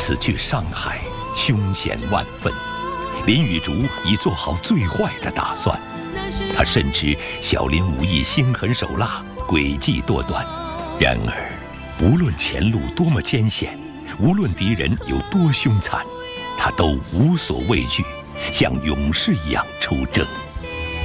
此去上海，凶险万分。林雨竹已做好最坏的打算，他深知小林武艺心狠手辣，诡计多端。然而，无论前路多么艰险，无论敌人有多凶残，他都无所畏惧，像勇士一样出征。